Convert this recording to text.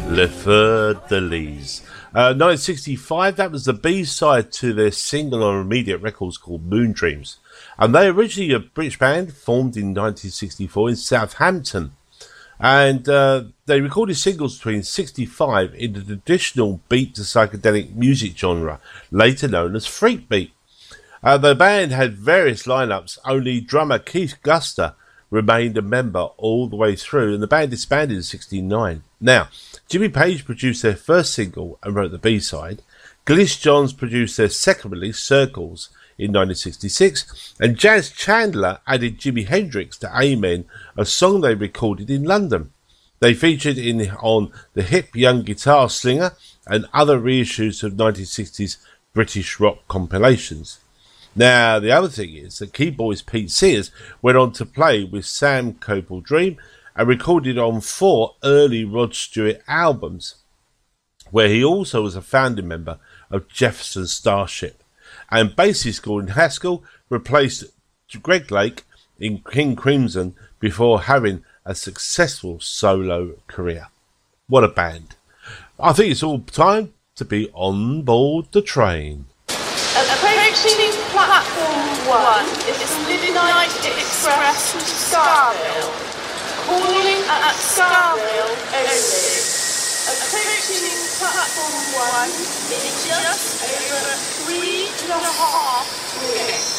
Le Feu de Lis. 1965, that was the B-side to their single on Immediate Records called Moon Dreams. And they originally a British band formed in 1964 in Southampton. And they recorded singles between 65 in the traditional beat to psychedelic music genre, later known as freak beat. The band had various lineups, only drummer Keith Guster remained a member all the way through, and the band disbanded in 1969. Now, Jimmy Page produced their first single and wrote the B-side. Glyn Johns produced their second release, Circles, in 1966, and Jazz Chandler added Jimi Hendrix to Amen, a song they recorded in London. They featured on the hip young guitar slinger and other reissues of 1960s British rock compilations. Now, the other thing is that keyboardist Pete Sears went on to play with Sam Cope Dream and recorded on 4 early Rod Stewart albums, where he also was a founding member of Jefferson Starship. And bassist Gordon Haskell replaced Greg Lake in King Crimson before having a successful solo career. What a band. I think it's all time to be on board the train. Approaching platform 1 is Midnight Express to Scarville. Calling at Scarville only. Approaching platform 1 in just over 3.5 minutes.